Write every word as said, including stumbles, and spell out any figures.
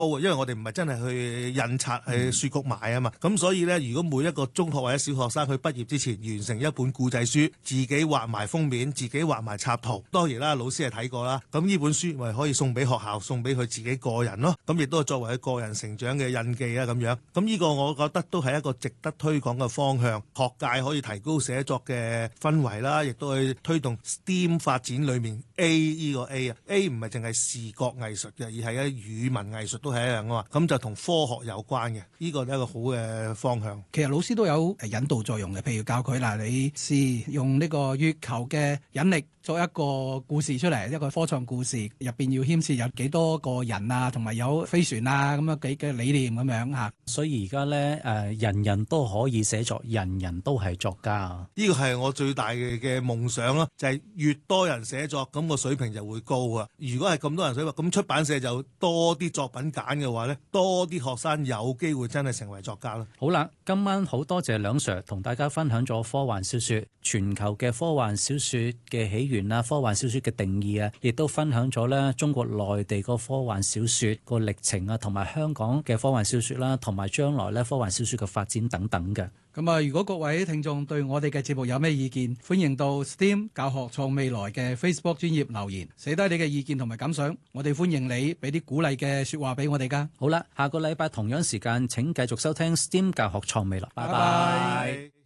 因為我哋唔係真係去印刷去書局買啊嘛。咁、嗯、所以呢，如果每一個中學或者小學生去畢業之前完成一本故仔書，自己畫埋封面，自己畫埋插圖，當然啦，老師係睇過啦。咁呢本書咪可以送俾學校，送俾佢自己個人咯。咁亦都係作為佢個人成長嘅印記啊咁樣。咁呢個我覺得都係一個值得推廣嘅方向。學界可以提高寫作嘅氛圍啦，亦都去推動 STEAM 發展裏面 A 呢個 A 啊 A 唔係淨係視覺藝術嘅，而係咧語文藝術都係一樣啊嘛。咁就同科學有關嘅，呢個係一個好嘅方向。 其實老師都有引導作用嘅，譬如教佢嗱，你試用呢個月球嘅引力作一個故事出嚟，一個科創故事入邊要牽涉有幾多個人啊，同埋有飛船啊咁樣幾嘅理念咁樣嚇。 所以而家咧誒，人人都可以寫作，人人都係作家。 呢個係我最大嘅嘅夢想咯，就係、是、越多人寫作，咁個水平就會高啊！如果係咁多人寫作，咁出版社就多啲作品揀嘅話咧，多啲學生有機會真係成為作家咯。 好啦，今晚好多謝梁 Sir 同大家分享咗科幻小說全球嘅科幻小說嘅起源啊，科幻小說嘅定義啊，亦都分享咗咧中國內地個科幻小說個歷程啊，同埋香港嘅科幻小說啦，同埋將來咧科幻小說嘅發展等等嘅。 咁啊，如果各位聽眾對我哋嘅節目有咩意見，歡迎到 STEAM 教學創未來嘅 Facebook 專頁留言，寫低你嘅意見同埋感想，我哋歡迎你俾啲鼓勵嘅說話俾我哋噶。 好啦，下個禮拜同樣時間請繼續收聽 STEAM 教學創未來，拜拜。